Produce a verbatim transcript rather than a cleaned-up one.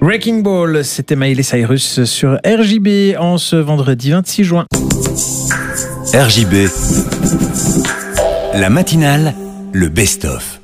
Wrecking Ball, c'était Miley Cyrus sur R J B en ce vendredi vingt-six juin. R J B, la matinale, le best-of.